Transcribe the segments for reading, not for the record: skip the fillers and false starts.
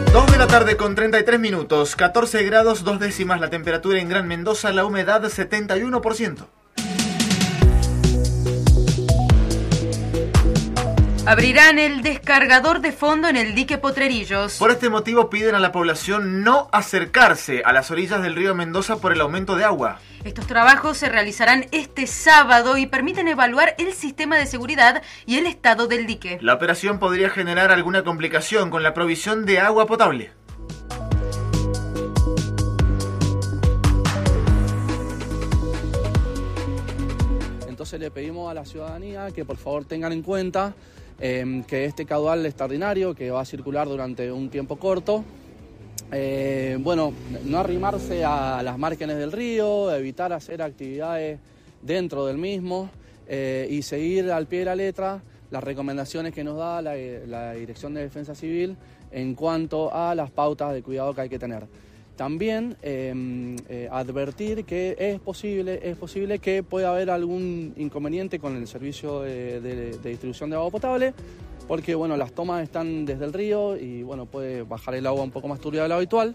2 de la tarde con 33 minutos, 14 grados 2 décimas la temperatura en Gran Mendoza, la humedad 71%. Abrirán el descargador de fondo en el dique Potrerillos. Por este motivo piden a la población no acercarse a las orillas del río Mendoza por el aumento de agua. Estos trabajos se realizarán este sábado y permiten evaluar el sistema de seguridad y el estado del dique. La operación podría generar alguna complicación con la provisión de agua potable. Entonces le pedimos a la ciudadanía que por favor tengan en cuenta que este caudal extraordinario que va a circular durante un tiempo corto, no arrimarse a las márgenes del río, evitar hacer actividades dentro del mismo y seguir al pie de la letra las recomendaciones que nos da la Dirección de Defensa Civil en cuanto a las pautas de cuidado que hay que tener. También advertir que es posible que pueda haber algún inconveniente con el servicio de distribución de agua potable, porque las tomas están desde el río y puede bajar el agua un poco más turbia de lo habitual.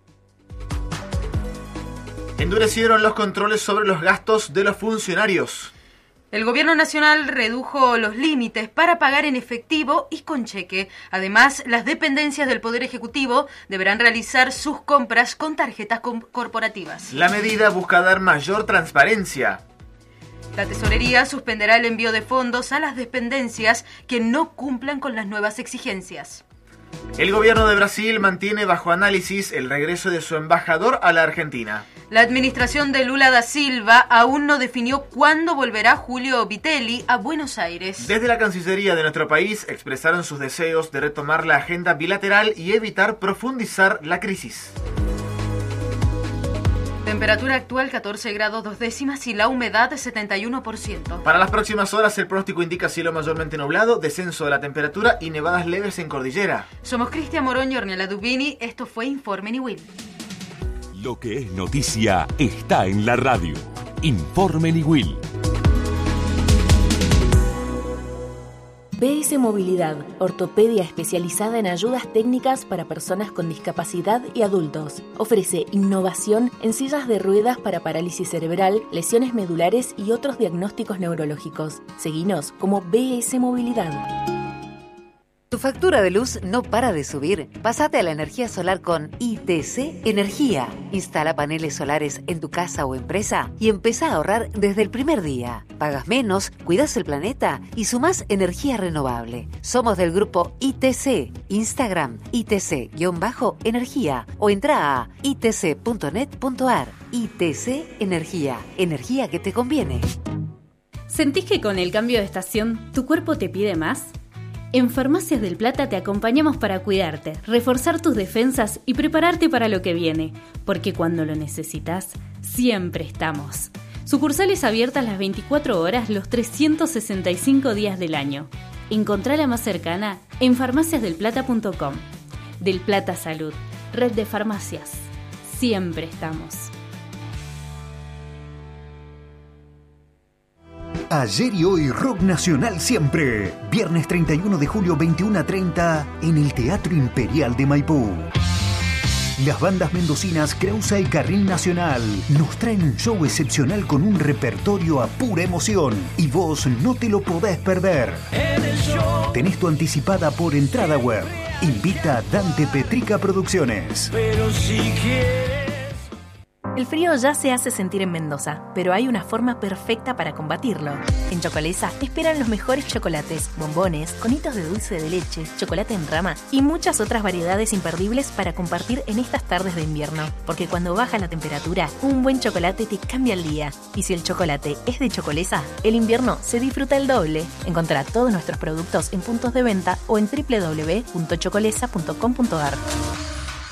Endurecieron los controles sobre los gastos de los funcionarios. El Gobierno Nacional redujo los límites para pagar en efectivo y con cheque. Además, las dependencias del Poder Ejecutivo deberán realizar sus compras con tarjetas corporativas. La medida busca dar mayor transparencia. La Tesorería suspenderá el envío de fondos a las dependencias que no cumplan con las nuevas exigencias. El gobierno de Brasil mantiene bajo análisis el regreso de su embajador a la Argentina. La administración de Lula da Silva aún no definió cuándo volverá Julio Vitelli a Buenos Aires. Desde la Cancillería de nuestro país expresaron sus deseos de retomar la agenda bilateral y evitar profundizar la crisis. Temperatura actual 14 grados 2 décimas y la humedad 71%. Para las próximas horas el pronóstico indica cielo mayormente nublado, descenso de la temperatura y nevadas leves en cordillera. Somos Cristian Moroño y Ornella Dubini. Esto fue Informe Niwil. Lo que es noticia está en la radio. Informe Niwil. BS Movilidad, ortopedia especializada en ayudas técnicas para personas con discapacidad y adultos. Ofrece innovación en sillas de ruedas para parálisis cerebral, lesiones medulares y otros diagnósticos neurológicos. Seguinos como BS Movilidad. ¿Tu factura de luz no para de subir? Pásate a la energía solar con ITC Energía. Instala paneles solares en tu casa o empresa y empezá a ahorrar desde el primer día. Pagas menos, cuidas el planeta y sumás energía renovable. Somos del grupo ITC. Instagram ITC-energía o entra a itc.net.ar. ITC Energía. Energía que te conviene. ¿Sentís que con el cambio de estación tu cuerpo te pide más? En Farmacias del Plata te acompañamos para cuidarte, reforzar tus defensas y prepararte para lo que viene, porque cuando lo necesitas, siempre estamos. Sucursales abiertas las 24 horas, los 365 días del año. Encontrá la más cercana en farmaciasdelplata.com. Del Plata Salud, red de farmacias. Siempre estamos. Ayer y hoy, rock nacional siempre. Viernes 31 de julio, 21:30, en el Teatro Imperial de Maipú. Las bandas mendocinas Creusa y Carril Nacional nos traen un show excepcional con un repertorio a pura emoción. Y vos no te lo podés perder. Tenés tu anticipada por entrada web. Invita a Dante Petrica Producciones. Pero si quieres... El frío ya se hace sentir en Mendoza, pero hay una forma perfecta para combatirlo. En Chocolesa esperan los mejores chocolates, bombones, conitos de dulce de leche, chocolate en rama y muchas otras variedades imperdibles para compartir en estas tardes de invierno. Porque cuando baja la temperatura, un buen chocolate te cambia el día. Y si el chocolate es de Chocolesa, el invierno se disfruta el doble. Encontrá todos nuestros productos en puntos de venta o en www.chocolesa.com.ar.